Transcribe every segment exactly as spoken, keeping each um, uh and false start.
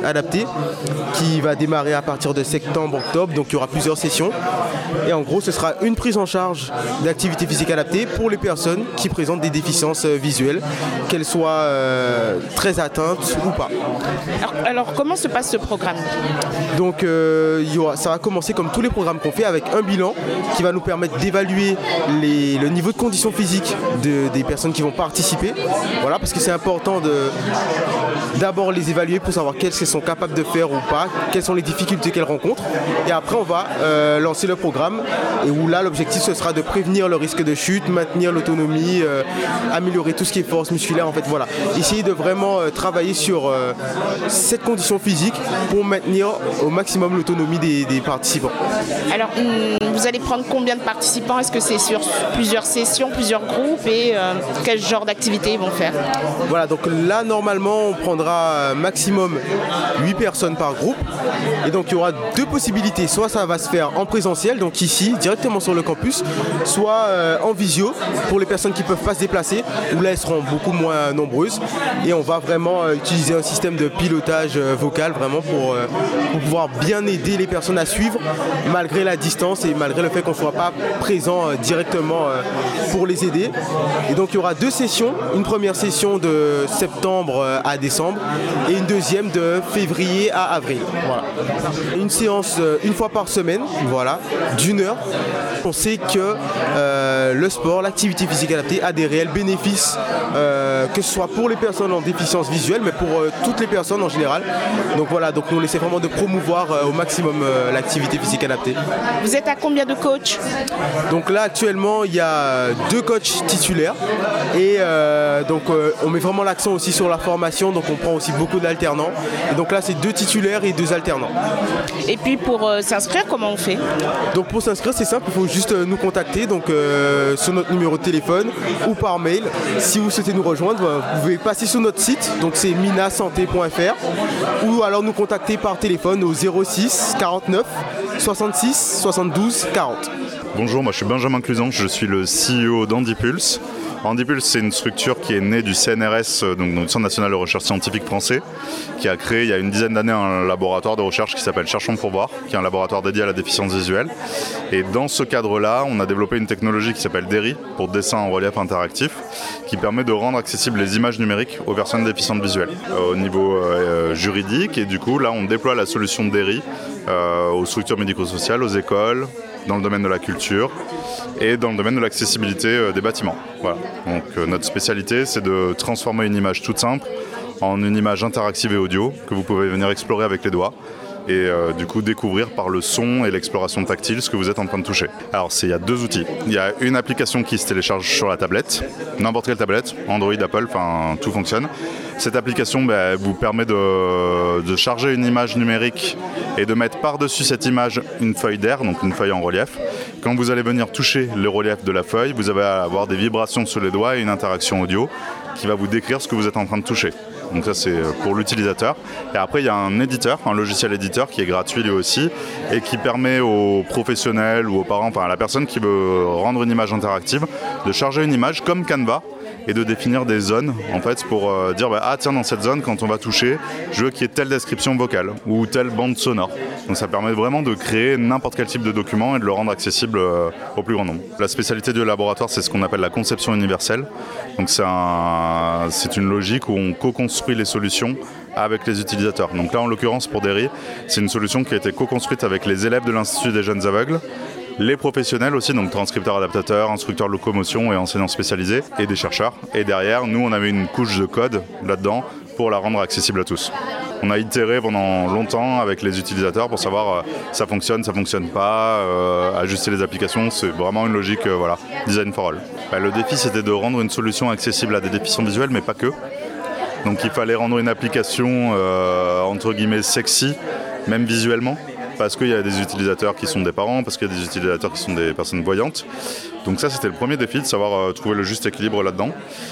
adapté qui va démarrer à partir de septembre-octobre. Donc il y aura plusieurs sessions. Et en gros, ce sera une prise en charge d'activité physique adaptée pour les personnes qui présentent des déficiences visuelles, qu'elles soient euh, très atteintes ou pas. Alors, alors comment se passe ce programme ? Donc euh, il y aura, ça va commencer comme tous les programmes qu'on fait avec un bilan qui va nous permettre d'évaluer les, le niveau de condition physique de, des personnes qui vont participer. Voilà, parce que c'est important de d'abord les évaluer pour savoir qu'est-ce qu'elles sont capables de faire ou pas, quelles sont les difficultés qu'elles rencontrent. Et après, on va euh, lancer le programme et où là, l'objectif, ce sera de prévenir le risque de chute, maintenir l'autonomie, euh, améliorer tout ce qui est force musculaire. En fait, voilà. Essayer de vraiment euh, travailler sur euh, cette condition physique pour maintenir au maximum l'autonomie des, des participants. Alors, vous allez prendre combien de participants ? Est-ce que c'est sur plusieurs sessions, plusieurs groupes et euh, quel genre d'activité ils vont faire ? Voilà, donc là, normalement, on prendra maximum huit personnes par groupe. Et donc, il y aura deux possibilités. Soit ça va se faire en présentiel, donc ici, directement sur le campus, soit euh, en visio, pour les personnes qui ne peuvent pas se déplacer, où là, elles seront beaucoup moins nombreuses. Et on va vraiment euh, utiliser un système de pilotage euh, vocal, vraiment pour, euh, pour pouvoir bien aider les personnes à suivre, malgré la distance et malgré le fait qu'on ne soit pas présent euh, directement euh, pour les aider. Et donc, il y aura deux sessions. Une première session de septembre euh, à décembre et une deuxième de février à avril. Voilà. Une séance euh, une fois par semaine, voilà, d'une heure. On sait que euh, le sport, l'activité physique adaptée a des réels bénéfices, euh, que ce soit pour les personnes en déficience visuelle, mais pour euh, toutes les personnes en général. Donc voilà, donc on essaie vraiment de promouvoir euh, au maximum euh, l'activité physique adaptée. Vous êtes à combien de coachs ? Donc là actuellement il y a deux coachs titulaires et euh, donc euh, on met vraiment l'accent aussi sur la formation, donc on prend aussi beaucoup d'alternants. Et donc là c'est deux titulaires et deux alternants. Et puis pour euh, s'inscrire, comment on fait ? Donc pour s'inscrire c'est simple, il faut juste euh, nous contacter donc, euh, sur notre numéro de téléphone ou par mail. Si vous souhaitez nous rejoindre, vous pouvez passer sur notre site, donc c'est mina santé point f r, ou alors nous contacter par téléphone au zéro six quarante-neuf soixante-six soixante-douze quarante. Bonjour, moi je suis Benjamin Cluzan, je suis le C E O d'Handipulse. Handipulse, c'est une structure qui est née du C N R S, donc du Centre national de recherche scientifique français, qui a créé il y a une dizaine d'années un laboratoire de recherche qui s'appelle Cherchons pour voir, qui est un laboratoire dédié à la déficience visuelle. Et dans ce cadre-là, on a développé une technologie qui s'appelle D E R I, pour dessin en relief interactif, qui permet de rendre accessibles les images numériques aux personnes déficientes visuelles euh, au niveau euh, juridique. Et du coup, là, on déploie la solution D E R I euh, aux structures médico-sociales, aux écoles, dans le domaine de la culture et dans le domaine de l'accessibilité euh, des bâtiments. Voilà. Donc euh, notre spécialité, c'est de transformer une image toute simple en une image interactive et audio que vous pouvez venir explorer avec les doigts et euh, du coup découvrir par le son et l'exploration tactile ce que vous êtes en train de toucher. Alors c'est, il y a deux outils. Il y a une application qui se télécharge sur la tablette, n'importe quelle tablette, Android, Apple, enfin tout fonctionne. Cette application bah, vous permet de, de charger une image numérique et de mettre par-dessus cette image une feuille d'air, donc une feuille en relief. Quand vous allez venir toucher le relief de la feuille, vous allez avoir des vibrations sur les doigts et une interaction audio qui va vous décrire ce que vous êtes en train de toucher. Donc ça c'est pour l'utilisateur. Et après il y a un éditeur, un logiciel éditeur qui est gratuit lui aussi et qui permet aux professionnels ou aux parents, enfin à la personne qui veut rendre une image interactive, de charger une image comme Canva et de définir des zones en fait pour euh, dire bah, ah tiens dans cette zone quand on va toucher je veux qu'il y ait telle description vocale ou telle bande sonore. Donc ça permet vraiment de créer n'importe quel type de document et de le rendre accessible euh, au plus grand nombre. La spécialité du laboratoire c'est ce qu'on appelle la conception universelle. Donc c'est, un, c'est une logique où on co-construit les solutions avec les utilisateurs. Donc là en l'occurrence pour D E R I c'est une solution qui a été co-construite avec les élèves de l'Institut des jeunes aveugles, les professionnels aussi, donc transcripteurs, adaptateurs, instructeurs de locomotion et enseignants spécialisés, et des chercheurs. Et derrière, nous, on avait une couche de code là-dedans pour la rendre accessible à tous. On a itéré pendant longtemps avec les utilisateurs pour savoir euh, ça fonctionne, ça fonctionne pas, euh, ajuster les applications, c'est vraiment une logique, euh, voilà, design for all. Bah, le défi, c'était de rendre une solution accessible à des déficients visuels, mais pas que. Donc il fallait rendre une application, euh, entre guillemets, sexy, même visuellement. Parce qu'il y a des utilisateurs qui sont des parents, parce qu'il y a des utilisateurs qui sont des personnes voyantes. Donc ça, c'était le premier défi, de savoir euh, trouver le juste équilibre là-dedans.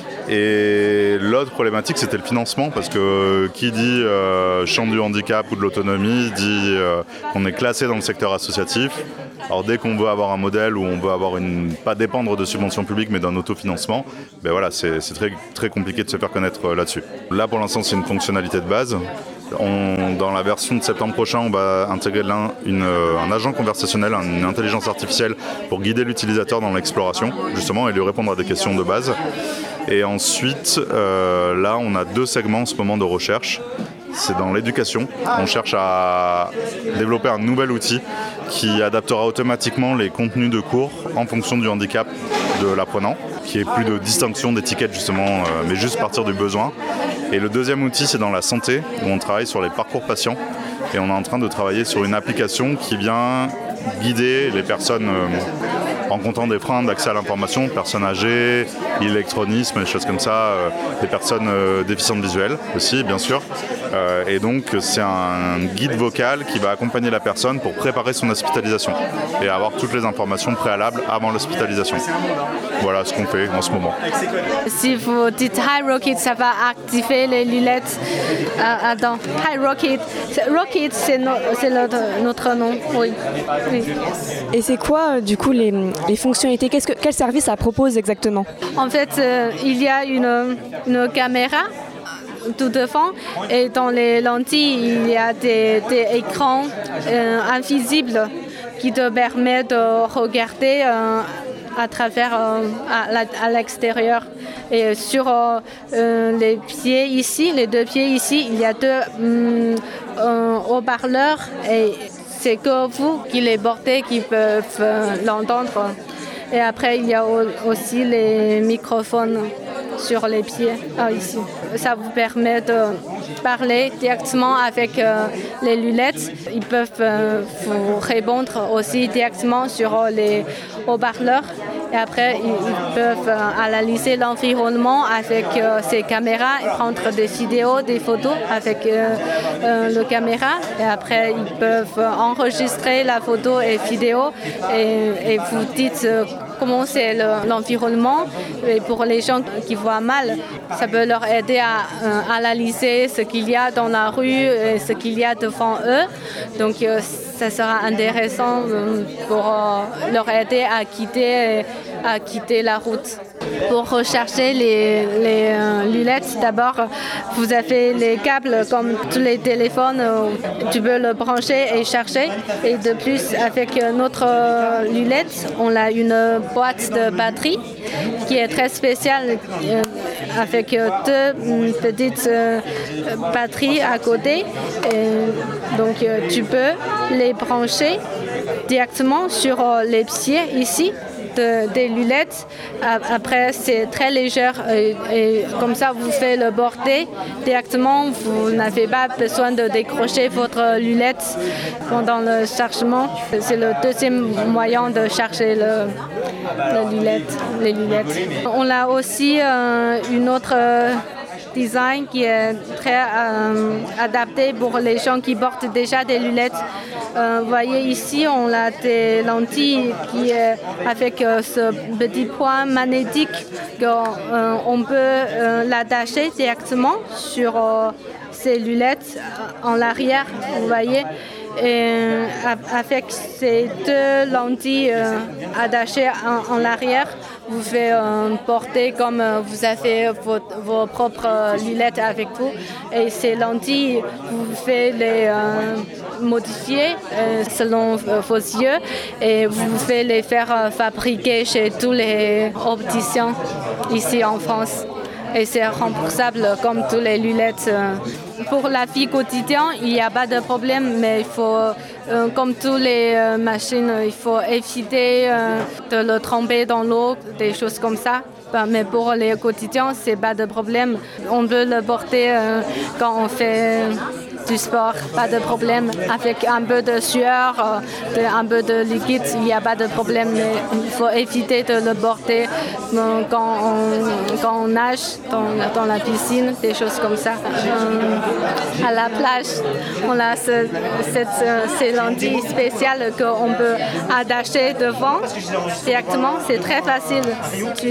Et l'autre problématique, c'était le financement, parce que euh, qui dit euh, champ du handicap ou de l'autonomie, dit euh, qu'on est classé dans le secteur associatif. Alors dès qu'on veut avoir un modèle où on veut avoir une, pas dépendre de subventions publiques, mais d'un autofinancement, ben voilà, c'est, c'est très, très compliqué de se faire connaître euh, là-dessus. Là, pour l'instant, c'est une fonctionnalité de base. On, dans la version de septembre prochain, on va intégrer l'un, une, un agent conversationnel, une intelligence artificielle pour guider l'utilisateur dans l'exploration, justement, et lui répondre à des questions de base. Et ensuite, euh, là, on a deux segments en ce moment de recherche. C'est dans l'éducation. On cherche à développer un nouvel outil qui adaptera automatiquement les contenus de cours en fonction du handicap de l'apprenant, qui est plus de distinction d'étiquette justement, euh, mais juste partir du besoin. Et le deuxième outil, c'est dans la santé, où on travaille sur les parcours patients. Et on est en train de travailler sur une application qui vient guider les personnes euh, rencontrant des freins d'accès à l'information, personnes âgées, l'électronisme, des choses comme ça, euh, des personnes euh, déficientes visuelles aussi, bien sûr. Euh, et donc, c'est un guide vocal qui va accompagner la personne pour préparer son hospitalisation et avoir toutes les informations préalables avant l'hospitalisation. Voilà ce qu'on fait en ce moment. Si vous dites Hi Rocket, ça va activer les lunettes. Euh, attends, Hi Rocket. Rocket, c'est, no, c'est notre, notre nom, oui. oui. Et c'est quoi, du coup, les, les fonctionnalités? Qu'est-ce que, quel service ça propose exactement? En fait, euh, il y a une, une caméra tout devant et dans les lentilles, il y a des, des écrans euh, invisibles qui te permettent de regarder euh, à travers, euh, à, la, à l'extérieur. Et sur euh, les pieds ici, les deux pieds ici, il y a deux euh, euh, haut-parleurs et c'est que vous qui les portez qui peuvent euh, l'entendre. Et après, il y a aussi les microphones sur les pieds, ah, ici. Ça vous permet de parler directement avec euh, les lunettes. Ils peuvent euh, vous répondre aussi directement sur les haut-parleurs. Et après, ils, ils peuvent euh, analyser l'environnement avec euh, ces caméras et prendre des vidéos, des photos avec euh, euh, la caméra. Et après, ils peuvent enregistrer la photo et vidéo et, et vous dites euh, comment c'est le, l'environnement. Et pour les gens qui voient mal, ça peut leur aider à euh, analyser ce qu'il y a dans la rue et ce qu'il y a devant eux. Donc, euh, ça sera intéressant euh, pour euh, leur aider à quitter, à quitter la route. Pour recharger les, les euh, lunettes, d'abord, vous avez les câbles comme tous les téléphones, euh, tu peux le brancher et charger. Et de plus, avec notre euh, lunette, on a une boîte de batterie qui est très spéciale euh, avec euh, deux euh, petites euh, batteries à côté. Et donc, euh, tu peux les brancher directement sur euh, les pieds ici. De, des lunettes. Après, c'est très léger et, et comme ça, vous faites le porter directement. Vous n'avez pas besoin de décrocher votre lunette pendant le chargement. C'est le deuxième moyen de charger le, le lunette, les lunettes. On a aussi euh, une autre euh, design qui est très euh, adapté pour les gens qui portent déjà des lunettes. Euh, vous voyez ici, on a des lentilles qui est avec euh, ce petit point magnétique qu'on euh, on peut euh, l'attacher directement sur euh, ces lunettes en arrière, vous voyez. Et avec ces deux lentilles euh, attachées en, en arrière, vous pouvez euh, porter comme euh, vous avez vos, vos propres lunettes avec vous. Et ces lentilles, vous pouvez les euh, modifier euh, selon euh, vos yeux et vous pouvez les faire euh, fabriquer chez tous les opticiens ici en France. Et c'est remboursable comme toutes les lunettes. Pour la vie quotidienne, il n'y a pas de problème, mais il faut, euh, comme toutes les euh, machines, il faut éviter euh, de le tremper dans l'eau, des choses comme ça. Mais pour les quotidiens, c'est pas de problème. On peut le porter euh, quand on fait du sport, pas de problème. Avec un peu de sueur, euh, un peu de liquide, il n'y a pas de problème. Mais il faut éviter de le porter euh, quand, on, quand on nage dans, dans la piscine, des choses comme ça. Euh, à la plage, on a ce, cette, ces lentilles spéciales qu'on peut attacher devant directement. C'est très facile. Tu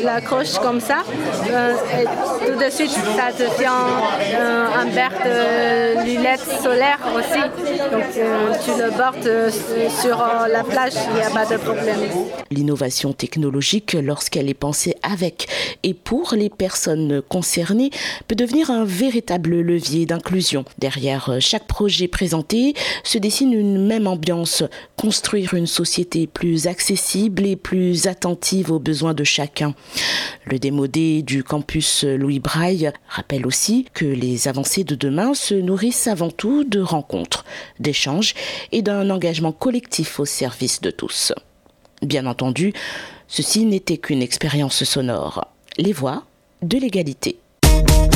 l'accroches comme ça, euh, et tout de suite ça devient euh, un verre de lunettes solaires aussi. Donc euh, tu le portes euh, sur euh, la plage, il n'y a pas de problème. L'innovation technologique, lorsqu'elle est pensée avec et pour les personnes concernées, peut devenir un véritable levier d'inclusion. Derrière chaque projet présenté se dessine une même ambiance, construire une société plus accessible et plus attentive aux besoins de chacun. Le démodé du campus Louis Braille rappelle aussi que les avancées de demain se nourrissent avant tout de rencontres, d'échanges et d'un engagement collectif au service de tous. Bien entendu, ceci n'était qu'une expérience sonore. Les voix de l'égalité.